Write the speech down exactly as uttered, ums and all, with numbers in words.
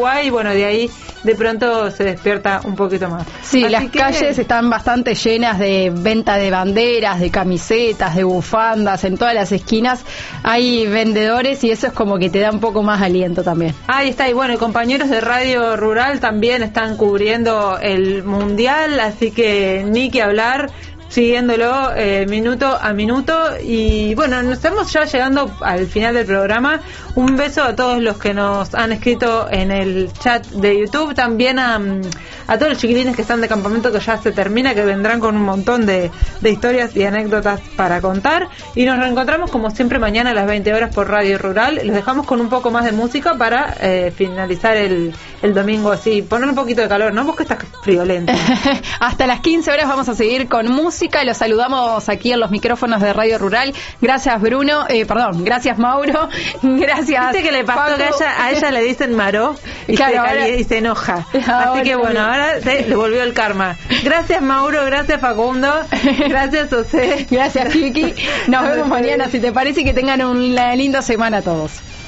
Uruguay, y bueno, de ahí de pronto se despierta un poquito más. Sí, Así las que... calles están bastante llenas de venta de banderas, de camisetas, de bufandas, en todas las esquinas hay vendedores y eso es como que te da un poco más aliento también. Ahí está, y bueno, y compañeros de Radio Rural también están cubriendo el Mundial, así que ni que hablar, siguiéndolo eh, minuto a minuto. Y bueno, nos estamos ya llegando al final del programa. Un beso a todos los que nos han escrito en el chat de YouTube, también a, a todos los chiquilines que están de campamento, que ya se termina, que vendrán con un montón de, de historias y anécdotas para contar. Y nos reencontramos como siempre mañana a las veinte horas por Radio Rural. Los dejamos con un poco más de música para eh, finalizar el, el domingo así, poner un poquito de calor, ¿no? Vos que estás friolento. Hasta las quince horas vamos a seguir con música. Los saludamos aquí en los micrófonos de Radio Rural. Gracias, Bruno. Eh, perdón, gracias, Mauro. Gracias. ¿Viste que le pasó que a ella, a ella le dicen Maró y, claro, se, ahora, y se enoja? Ahora, Así que bueno, ahora se, le volvió el karma. Gracias, Mauro. Gracias, Facundo. Gracias, José. Gracias, Kiki. Nos vemos mañana, si te parece, y que tengan una linda semana todos.